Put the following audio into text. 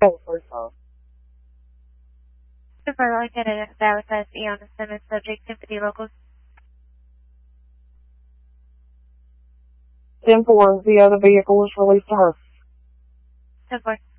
Super Lieutenant Veritas Eon Simmons, subject Sympathy Locals. 10-4, the other vehicle was released to her. 10-4.